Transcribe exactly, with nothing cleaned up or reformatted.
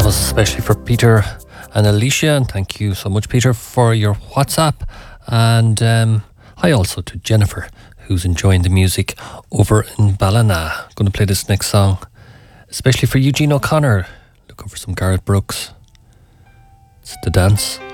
was especially for Peter and Alicia, and thank you so much, Peter, for your WhatsApp. And um, hi also to Jennifer, who's enjoying the music over in Ballina. I'm going to play this next song, especially for Eugene O'Connor, looking for some Garrett Brooks. It's The Dance.